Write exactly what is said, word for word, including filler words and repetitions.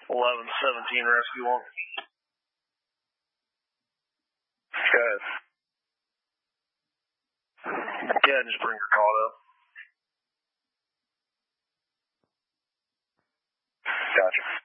eleven seventeen rescue one. Good. Yeah, just bring her caught up. Gotcha.